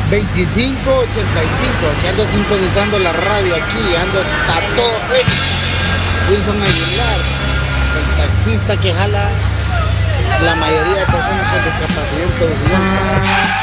2585, que ando sintonizando la radio aquí, ando está todo feliz. Wilson Aguilar, el taxista que jala la mayoría de personas con discapacidad en todo